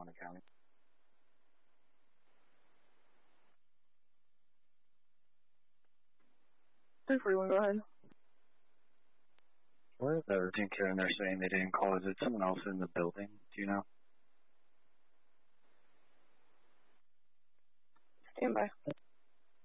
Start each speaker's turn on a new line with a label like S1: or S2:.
S1: Lackawanna County.
S2: Two for you, go ahead.
S1: What is that routine care and they're saying they didn't call? Is it someone else in the building? Do you know?
S2: Stand by.